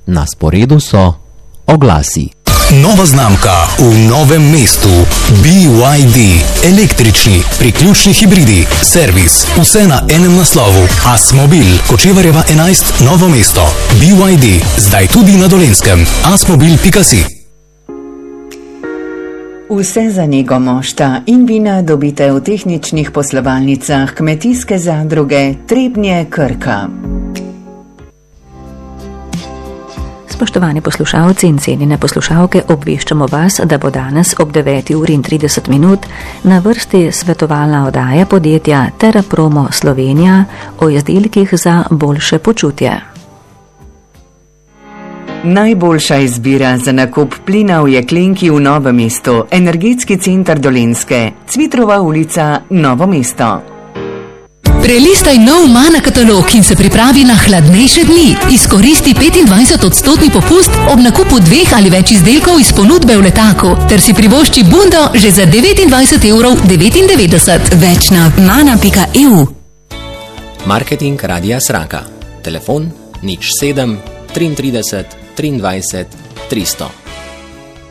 Na sporedu so oglasi. Nova znamka v Novem mestu. BYD. Električni, priključni hibridi, servis, vse na enem naslovu. Asmobil, Kočevarjeva 11, Novo mesto. BYD, zdaj tudi na Dolenjskem. Asmobil.si. Vse za nego mošta in vina dobite v tehničnih poslovalnicah Kmetijske zadruge Trebnje Krka. Spoštovani poslušalci in cenjene poslušalke, obveščamo vas, da bo danes ob 9:30 na vrsti svetovalna oddaja podjetja TerraPromo Slovenija o izdelkih za boljše počutje. Najboljša izbira za nakup plina v jeklenki v Novem mestu, Energetski center Dolenjske, Cvitrova ulica, Novo mesto. Prelistaj nov Mana katalog in se pripravi na hladnejše dni. Izkoristi 25% popust ob nakupu 2 ali več izdelkov iz ponudbe v letaku, ter si privošči bundo že za 29,99 €. Več na mana.eu. Marketing Radia Sraka. Telefon 07 33 23 300.